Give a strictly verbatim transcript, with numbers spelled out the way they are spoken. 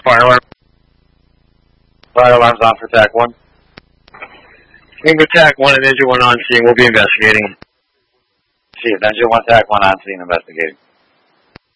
Fire alarm. Fire alarm's on for TAC one. Engine TAC one and Engine one on scene. We'll be investigating. See, Engine one TAC one on scene investigating.